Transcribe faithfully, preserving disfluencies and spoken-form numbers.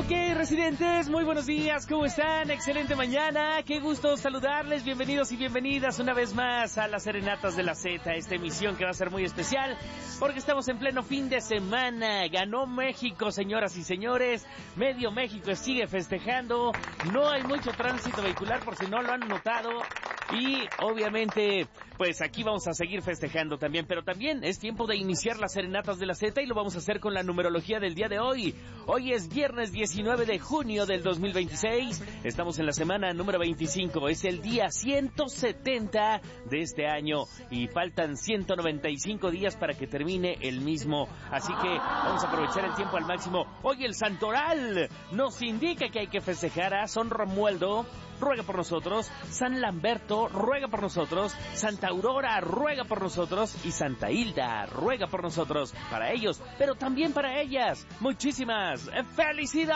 Ok, residentes, muy buenos días, ¿cómo están? Excelente mañana, qué gusto saludarles, bienvenidos y bienvenidas una vez más a las Serenatas de la Z, esta emisión que va a ser muy especial, porque estamos en pleno fin de semana, ganó México, señoras y señores, medio México sigue festejando, no hay mucho tránsito vehicular por si no lo han notado, y obviamente, pues aquí vamos a seguir festejando también, pero también es tiempo de iniciar las Serenatas de la Z y lo vamos a hacer con la numerología del día de hoy. Hoy es viernes diecinueve de junio del dos mil veintiséis, estamos en la semana número veinticinco, es el día ciento setenta de este año y faltan ciento noventa y cinco días para que termine el mismo, así que vamos a aprovechar el tiempo al máximo. Hoy el santoral nos indica que hay que festejar a San Romualdo, ruega por nosotros, San Lamberto, ruega por nosotros, Santa Aurora, ruega por nosotros y Santa Hilda, ruega por nosotros, para ellos, pero también para ellas. Muchísimas felicidades.